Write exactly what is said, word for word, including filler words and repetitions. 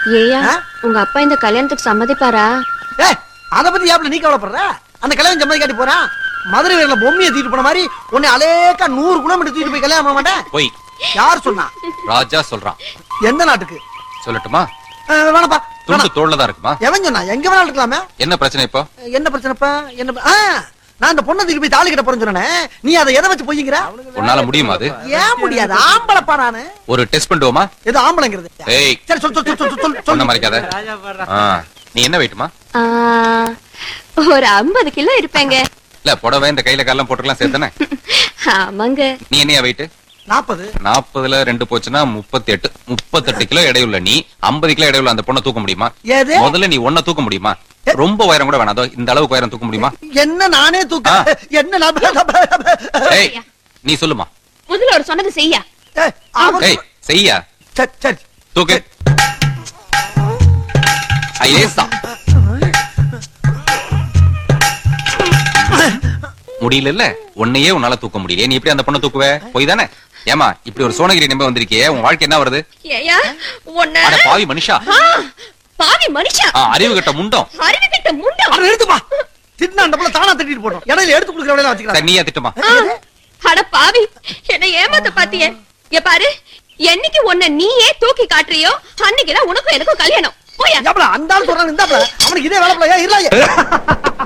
ஏயா உங்க அப்பா இந்த கல்யாணத்துக்கு சம்மதிப்பாரா? ஏ அத பத்தி யாப்ல நீ கவலைப்படுற? அந்த கல்யாணம் சம்மதி காட்டி போறான். மதுரை வீரல பொம்மையை தூக்கிட்டு போன மாதிரி உன்னை அலேக்கா நூறு கிலோமீட்டர் தூக்கிட்டு போய் கல்யாணம் பண்ண மாட்டேன். போய் யார் சொன்னா? ராஜா சொல்றான். எந்த நாட்டுக்கு சொல்லட்டுமா? வேணப்பா, துண்டு தோள்ளதான் இருக்குமா? எவன் சொன்னா? எங்க வேணாலும் இருக்கலாமே. என்ன பிரச்சனை இப்போ? என்ன பிரச்சனைப்பா? என்ன? நான் அந்த பொண்ணை தூக்கி போய் தாலி கட்ட போறேன்னு சொன்னேனே, நீ அதை எதை வச்சு பொய்ங்கிற? உன்னால முடியுமா அது? ஏன் முடியாது? ஆம்பளப்பா நானு. ஒரு டெஸ்ட் பண்ணுவோமா? எது ஆம்பளைங்கிறது? ஏய் சரி சொல் சொல் சொல் சொல் சொன்ன மறைக்காத. நீ என்ன வெயிட்டுமா? ஒரு ஐம்பது கிலோ இருப்பேங்க. இல்ல புடவை இந்த கையில காலம் போட்டுக்கலாம் சேர்த்தானே? ஆமாங்க. நீ என்னையா வெயிட்டு? நாற்பது. நாற்பதுல ரெண்டு போச்சுன்னா முப்பத்தி எட்டு. முப்பத்தெட்டு கிலோ எடையுள்ள நீ ஐம்பது கிலோ எடையுள்ள அந்த பொண்ணை தூக்க முடியுமா? முதல்ல நீ ஒன்ன தூக்க முடியுமா? ரொம்ப உயரம் கூட வேணாம், இந்த அளவுக்கு உயரம் தூக்க முடியுமா? என்ன நானே தூக்க? என்ன நீ சொல்லுமா? முதல்ல ஒரு சொன்னது செய்யா. ஏய் செய்யா. சரி சரி தூக்கு. ஐயேசா முடியல இல்ல, உன்னையே உன்னால தூக்க முடியல. நீ எப்படி அந்த பொண்ணை தூக்குவே? போய் தானே. ஏமா இப்படி ஒரு சோனகிரி நம்ப வந்திருக்கே, உன் வாழ்க்கை என்ன வருது? ஏயா உன்ன அட பாவி மனுஷா. பாவி மனுஷா. அறிவு கட்ட முண்டம். அறிவு கட்ட முண்டம். அட எடுத்துப்பா. திட்னா அந்த புள்ள தானா திட்டிட்டு போறோம். இடையில எடுத்து குடுக்குற வேலைய வச்சுக்கலாம். சரி நீயே திட்டுமா? அட பாவி, என்ன ஏமாத்த பாத்தியே. இங்க பாரு, என்னைக்கு உன்னை நீயே தூக்கி காட்டுறியோ அன்னைக்குதான் உனக்கும் எனக்கும் கல்யாணம். போயா. அந்த ஆள் சொல்றான், இந்த அவனுக்கு இதே வேலை இல்ல.